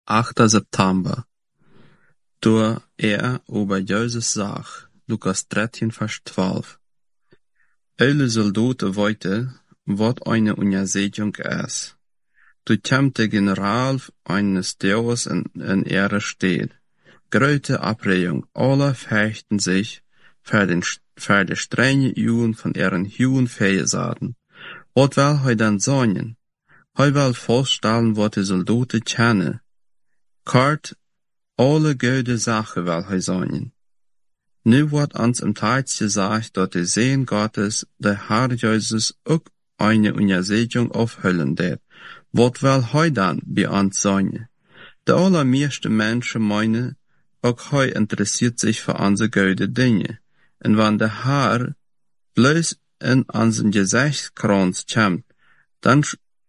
8. September. Door over Jezus zag, Lukas 13, Vers 12. Alle soldaten weten wat eine Untersetzung ist. Du kämmt der General eines Deus in Ehre steht. Große Abregung, alle fürchten sich für die strenge Juden von ihren hohen Fähigkeiten. Wat will hij dan sagen? Hij wil vaststellen wat de soldaten kennen. Kort, alle gute Sachen will hij sagen. Nu wordt ons im Text gesagt, dass der Sehen Gottes, der Herr Jesus, auch eine Untersetzung aufhüllen wird. Wat will hij dann bei uns sagen? De allermeeste Menschen meinen, auch hij interessiert sich für unsere gute Dinge. Und wenn der Herr bloß in unseren Gesichtskranz kommt, dann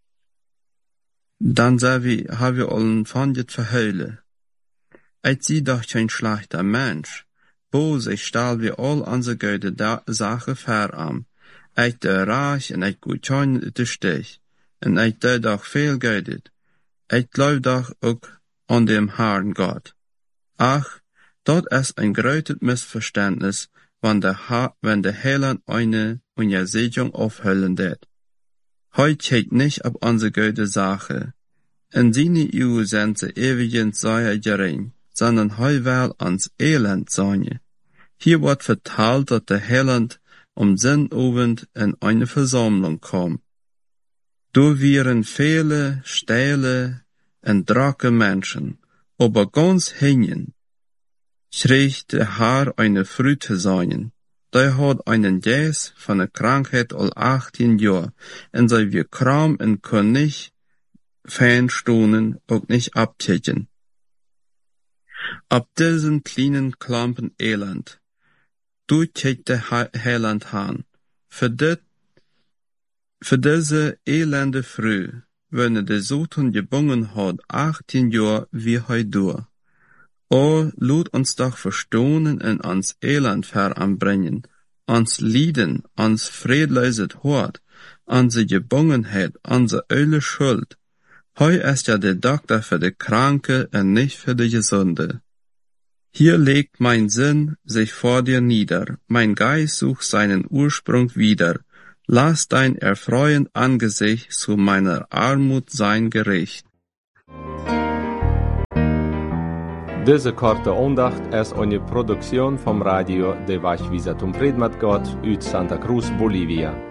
haben wir allen von dit verheulen. Ich sie doch kein schlechter Mensch. Bose, ich stell wir all unsere gute Sachen veran. Ich der reich und ich gut kein de stich. Und ich der doch viel geudet. Ich glaub doch auch an dem Herrn Gott. Ach, dort ist ein großes Missverständnis, wenn der Heiland eine Untersetzung aufhüllen wird. Heut geht nicht ab unsere gute Sache. In seine Ehe sind sie ewigend sehr gering, sondern heu will ans Elend sein. Hier wird verteilt, dass der Heiland Sinnabend in eine Versammlung kommt. Da wären viele, steile und drake Menschen, aber ganz hingen, schrieg der Herr eine Frau zu sein. Der hat einen Jäs von der Krankheit all 18 Jahre, und sei wir krank und können nicht fernstunden, auch nicht abticken. Ab diesen kleinen Klampen Elend, du kickt der Heiland an. Für diese elende Früh, wenn er der Satan gebungen hat, 18 Jahre wie heute. Oh, lud uns doch verstohnen und ans Elend veranbringen, ans Lieden, ans friedlöset Hort, anse Gebungenheit, anse öle Schuld. Heu ist ja der Doktor für die Kranke und nicht für die Gesunde. Hier legt mein Sinn sich vor dir nieder, mein Geist sucht seinen Ursprung wieder. Lass dein erfreuend Angesicht zu meiner Armut sein Gericht. Deze korte aandacht is eine Produktion vom Radio de Vachvisatum Predmat Gott uit Santa Cruz, Bolivia.